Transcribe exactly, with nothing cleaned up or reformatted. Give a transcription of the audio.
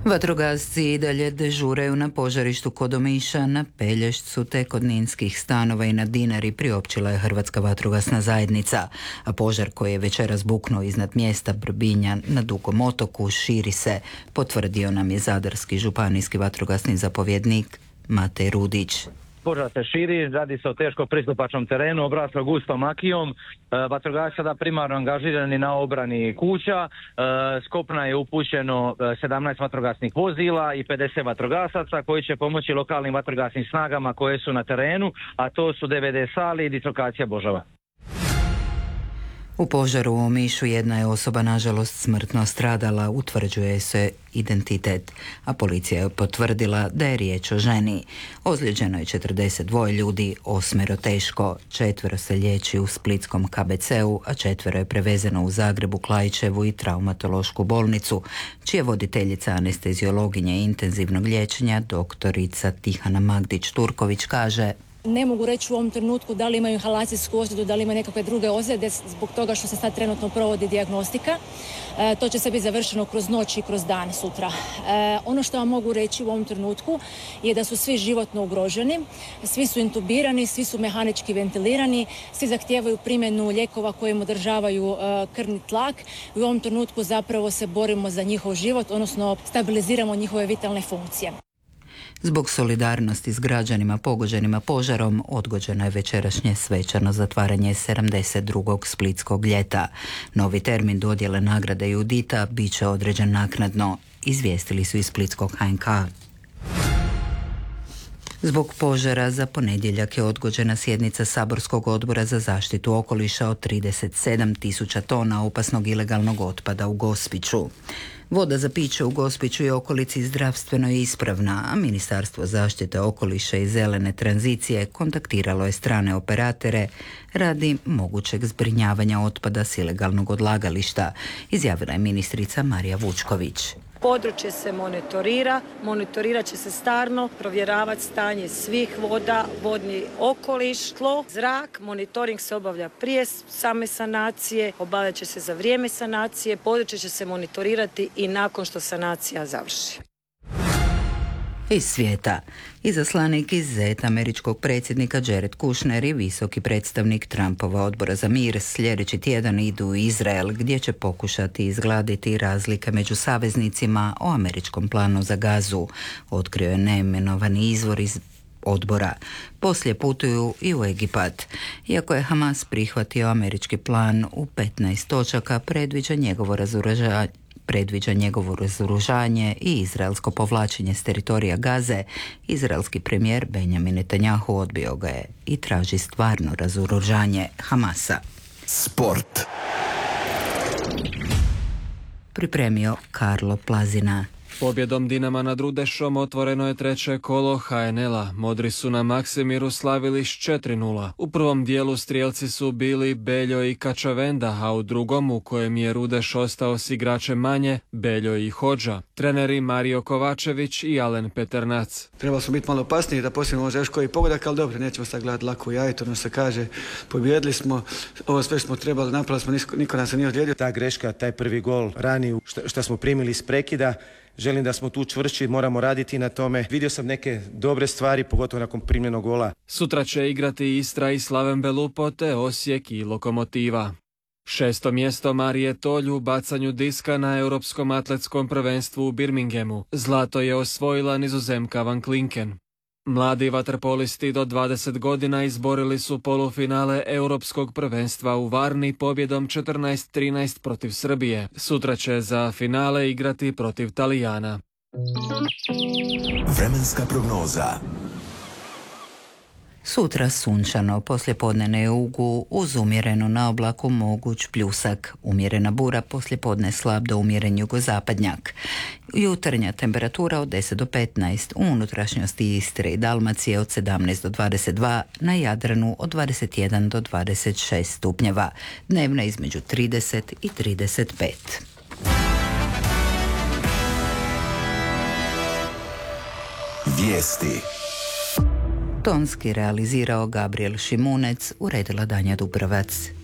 Vatrogasci i dalje dežuraju na požarištu kod Omiša, na Pelješcu te kod ninskih stanova i na Dinari priopćila je Hrvatska vatrogasna zajednica, a požar koji je večeras buknuo iznad mjesta Brbinja na Dugom otoku širi se, potvrdio nam je zadarski županijski vatrogasni zapovjednik Matej Rudić. Požar se širi, radi se o teško pristupačnom terenu, obraslo gustom makijom. E, vatrogasci sada primarno angažirani na obrani kuća. E, s kopna je upućeno sedamnaest vatrogasnih vozila i pedeset vatrogasaca koji će pomoći lokalnim vatrogasnim snagama koje su na terenu, a to su D V D Sali i dislokacija Božava. U požaru u Omišu jedna je osoba nažalost smrtno stradala, utvrđuje se identitet, a policija je potvrdila da je riječ o ženi. Ozlijeđeno je četrdeset dva ljudi, osmero teško, četvero se liječi u splitskom K B C-u, a četvero je prevezeno u Zagrebu, Klaićevu i traumatološku bolnicu, čija voditeljica anesteziologinje intenzivnog liječenja doktorica Tihana Magdić-Turković kaže: Ne mogu reći u ovom trenutku da li imaju inhalacijsku ozljedu, da li imaju nekakve druge ozljede zbog toga što se sad trenutno provodi dijagnostika. E, to će sve biti završeno kroz noć i kroz dan sutra. E, ono što vam mogu reći u ovom trenutku je da su svi životno ugroženi, svi su intubirani, svi su mehanički ventilirani, svi zahtijevaju primjenu lijekova koji im održavaju e, krvni tlak i u ovom trenutku zapravo se borimo za njihov život, odnosno stabiliziramo njihove vitalne funkcije. Zbog solidarnosti s građanima pogođenima požarom odgođeno je večerašnje svečano zatvaranje sedamdeset drugog splitskog ljeta. Novi termin dodjele nagrade Judita bit će određen naknadno, izvijestili su iz splitskog H N K. Zbog požara za ponedjeljak je odgođena sjednica Saborskog odbora za zaštitu okoliša od trideset sedam tisuća tona opasnog ilegalnog otpada u Gospiću. Voda za piće u Gospiću i okolici zdravstveno je ispravna, a Ministarstvo zaštite okoliša i zelene tranzicije kontaktiralo je strane operatere radi mogućeg zbrinjavanja otpada s ilegalnog odlagališta, izjavila je ministrica Marija Vučković. Područje se monitorira, monitorirat će se stalno, provjeravati stanje svih voda, vodni okoliš, tlo, zrak. Monitoring se obavlja prije same sanacije, obavljat će se za vrijeme sanacije, područje će se monitorirati i nakon što sanacija završi. Iz svijeta. Izaslanik iz Z E T američkog predsjednika Jared Kushner i visoki predstavnik Trumpova odbora za mir sljedeći tjedan idu u Izrael, gdje će pokušati izgladiti razlike među saveznicima o američkom planu za Gazu, otkrio je neimenovani izvor iz odbora. Poslije putuju i u Egipat. Iako je Hamas prihvatio američki plan u petnaest točaka, predviđa njegovo razoružanje predviđa njegovo razoružanje i izraelsko povlačenje s teritorija Gaze, izraelski premijer Benjamin Netanjahu odbio ga je i traži stvarno razoružanje Hamasa. Sport. Pripremio Karlo Plazina. Pobjedom Dinama nad Rudešom otvoreno je treće kolo H N L-a. Modri su na Maksimiru slavili s četiri nula. U prvom dijelu strijelci su bili Beljo i Kačavenda, a u drugom, u kojem je Rudeš ostao s igračem manje, Beljo i Hodža. Treneri Mario Kovačević i Alen Peternac. Trebali smo biti malo opasniji da poslije možda još koji pogodak, ali dobro, nećemo sad gledati lako u jajetu, ono se kaže, pobjedili smo, ovo sve smo trebali, napravili smo, niko, niko nas se nije odlijedio. Ta greška, taj prvi gol rani što smo primili iz prekida, želim da smo tu čvršći, moramo raditi na tome. Vidio sam neke dobre stvari, pogotovo nakon primljenog gola. Sutra će igrati Istra i Slaven Belupo te Osijek i Lokomotiva. Šesto mjesto Marije Tolj u bacanju diska na Europskom atletskom prvenstvu u Birminghamu. Zlato je osvojila Nizozemka Van Klinken. Mladi vaterpolisti do dvadeset godina izborili su polufinale Europskog prvenstva u Varni pobjedom četrnaest trinaest protiv Srbije. Sutra će za finale igrati protiv Talijana. Vremenska prognoza. Sutra sunčano, poslijepodne na jugu, uz umjereno na oblaku moguć pljusak. Umjerena bura, poslijepodne slab do umjeren jugozapadnjak. Jutarnja temperatura od deset do petnaest, u unutrašnjosti Istre i Dalmacije od sedamnaest do dvadeset dva, na Jadranu od dvadeset jedan do dvadeset šest stupnjeva. Dnevna između trideset i trideset pet. Vijesti. Tonski realizirao Gabriel Šimunec, uredila Danja Dubravac.